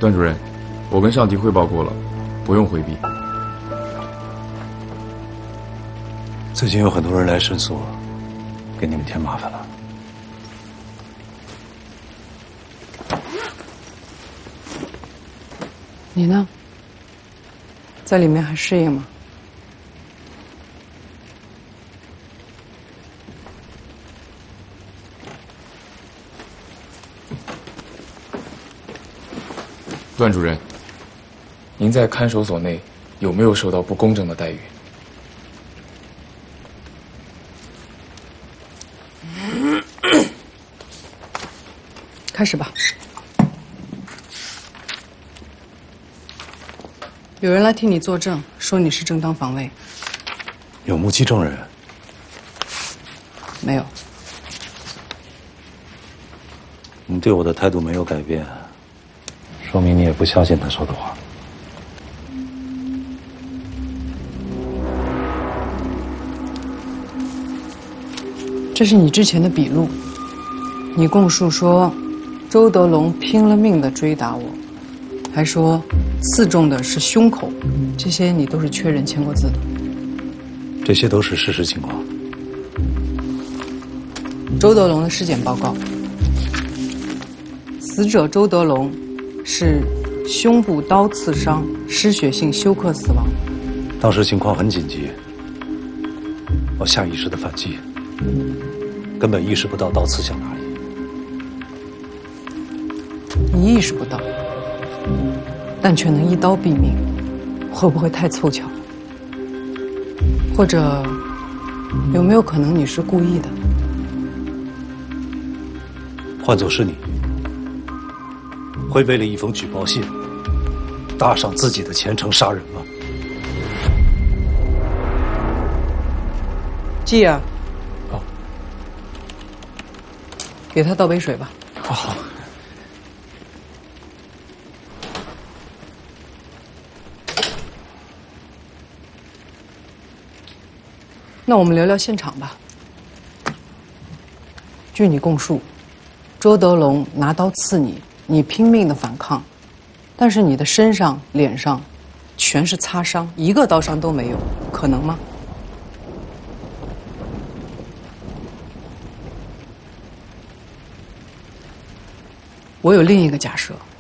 段主任，我跟上级汇报过了，不用回避。 最近有很多人来申诉，给你们添麻烦了。 你呢？在里面还适应吗？ 段主任，您在看守所内有没有受到不公正的待遇？ 开始吧。有人来替你作证，说你是正当防卫。 有目击证人？ 没有。 你对我的态度没有改变，说明你也不相信他说的话。 这是你之前的笔录，你供述说，周德龙拼了命地追打我，还说刺中的是胸口，这些你都是确认签过字的。 这些都是事实情况。 周德龙的尸检报告，死者周德龙是胸部刀刺伤，失血性休克死亡。 当时情况很紧急，我下意识的反击，根本意识不到刀刺向哪里。 你意识不到，但却能一刀毙命，会不会太凑巧？或者，有没有可能你是故意的？ 换作是你，会为了一封举报信，搭上自己的前程杀人吗？ 继儿， 哦， 给他倒杯水吧。 好。 那我们聊聊现场吧。据你供述，周德龙拿刀刺你，你拼命的反抗，但是你的身上、脸上全是擦伤，一个刀伤都没有，可能吗？我有另一个假设。